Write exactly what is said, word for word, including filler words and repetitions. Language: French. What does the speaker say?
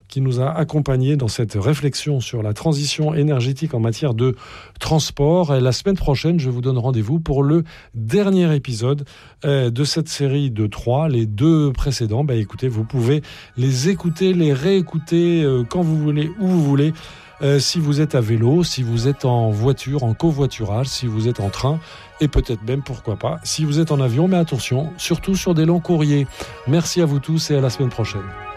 qui nous a accompagnés dans cette réflexion sur la transition énergétique en matière de transport. Et la semaine prochaine, je vous donne rendez-vous pour le dernier épisode euh, de cette série de trois. Les deux précédents, bah, écoutez, vous pouvez les écouter, les réécouter euh, quand vous voulez, où vous voulez. Euh, si vous êtes à vélo, si vous êtes en voiture, en covoiturage, si vous êtes en train et peut-être même, pourquoi pas, si vous êtes en avion. Mais attention, surtout sur des longs courriers. Merci à vous tous et à la semaine prochaine.